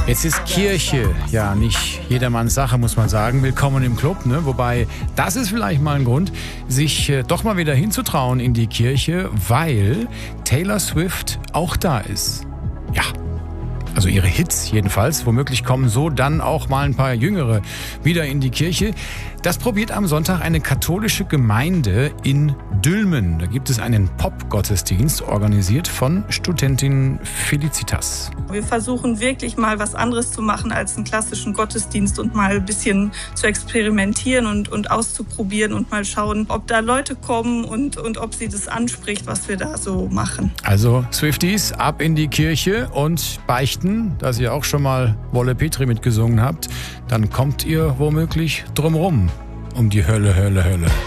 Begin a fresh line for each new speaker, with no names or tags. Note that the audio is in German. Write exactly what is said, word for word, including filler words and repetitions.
Jetzt ist Kirche ja nicht jedermanns Sache, muss man sagen. Willkommen im Club, ne? Wobei, das ist vielleicht mal ein Grund, sich äh, doch mal wieder hinzutrauen in die Kirche, weil Taylor Swift auch da ist. Ja, also ihre Hits jedenfalls. Womöglich kommen so dann auch mal ein paar Jüngere wieder in die Kirche. Das probiert am Sonntag eine katholische Gemeinde in Dülmen. Da gibt es einen Pop-Gottesdienst, organisiert von Studentin Felicitas.
Wir versuchen wirklich mal was anderes zu machen als einen klassischen Gottesdienst und mal ein bisschen zu experimentieren und, und auszuprobieren und mal schauen, ob da Leute kommen und, und ob sie das anspricht, was wir da so machen.
Also Swifties, ab in die Kirche und beichten, dass ihr auch schon mal Wolle Petri mitgesungen habt. Dann kommt ihr womöglich drumrum um die Hölle, Hölle, Hölle.